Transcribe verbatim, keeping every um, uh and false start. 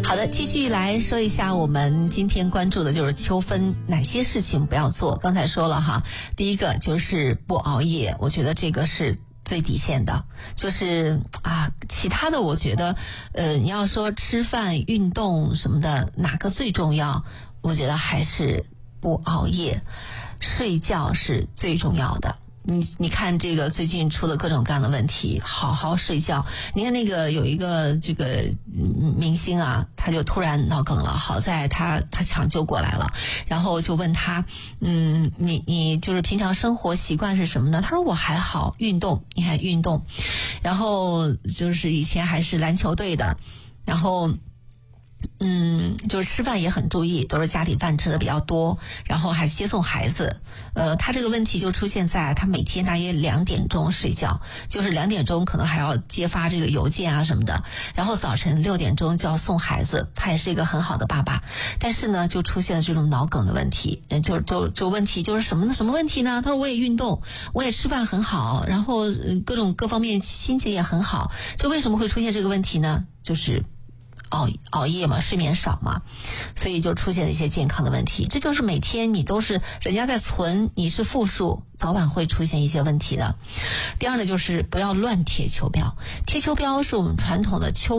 好的，继续来说一下我们今天关注的就是秋分哪些事情不要做。刚才说了哈，第一个就是不熬夜，我觉得这个是最底线的，就是啊，其他的我觉得，呃，你要说吃饭、运动什么的，哪个最重要？我觉得还是不熬夜，睡觉是最重要的。你你看这个最近出了各种各样的问题，好好睡觉。你看那个有一个这个明星啊，他就突然脑梗了，好在他他抢救过来了，然后就问他，嗯，你你就是平常生活习惯是什么呢？他说我还好，运动，你看运动，然后就是以前还是篮球队的，然后。嗯，就是吃饭也很注意，都是家里饭吃的比较多，然后还接送孩子。呃，他这个问题就出现在他每天大约两点钟睡觉，就是两点钟可能还要接发这个邮件啊什么的，然后早晨六点钟就要送孩子。他也是一个很好的爸爸，但是呢，就出现了这种脑梗的问题。人就就就问题就是什么呢？什么问题呢？他说我也运动，我也吃饭很好，然后各种各方面心情也很好，这为什么会出现这个问题呢？就是熬熬夜嘛，睡眠少嘛，所以就出现了一些健康的问题。这就是每天你都是人家在存，你是负数，早晚会出现一些问题的。第二呢，就是不要乱贴秋膘。贴秋膘是我们传统的秋